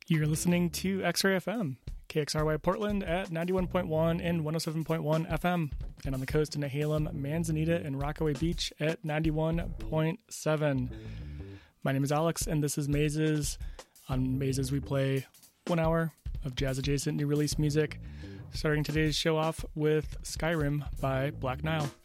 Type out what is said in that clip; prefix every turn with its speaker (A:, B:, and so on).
A: You're listening to X-Ray FM, KXRY Portland at 91.1 and 107.1 FM, and on the coast in Nehalem, Manzanita, and Rockaway Beach at 91.7. My name is Alex, and this is Mazes. On Mazes, we play 1 hour of jazz-adjacent new release music, starting today's show off with Skyrim by Black Nile.